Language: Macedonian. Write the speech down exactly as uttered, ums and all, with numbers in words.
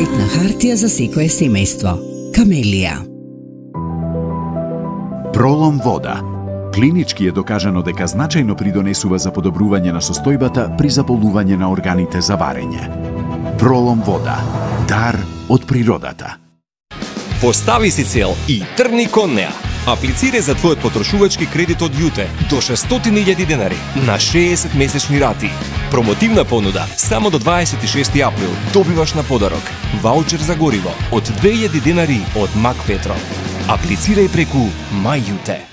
ред на хартија за секое семејство. Камелија. Пролом вода. Клинички е докажано дека значајно придонесува за подобрување на состојбата при заболување на органите за варење. Пролом вода. Дар од природата. Постави си цел и тргни кон неа. Аплицирај за твојот потрошувачки кредит од Јуте до шестстотини илјади денари на шеесет месечни рати. Промотивна понуда само до дваесет и шести април. Добиваш на подарок ваучер за гориво од две илјади денари од Мак Петро. Аплицирај преку Мај Јуте.